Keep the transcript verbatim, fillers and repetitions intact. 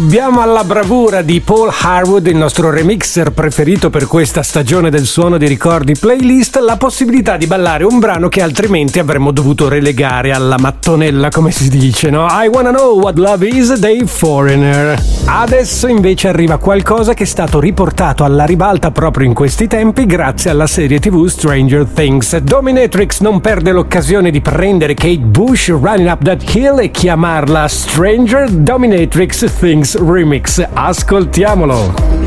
Abbiamo alla bravura di Paul Harwood, il nostro remixer preferito per questa stagione del Suono di Ricordi playlist, la possibilità di ballare un brano che altrimenti avremmo dovuto relegare alla mattonella, come si dice, no? I Wanna Know What Love Is dei Foreigner. Adesso invece arriva qualcosa che è stato riportato alla ribalta proprio in questi tempi grazie alla serie tivù Stranger Things. Dominatrix non perde l'occasione di prendere Kate Bush, Running Up That Hill, e chiamarla Stranger Dominatrix Things Remix. Ascoltiamolo.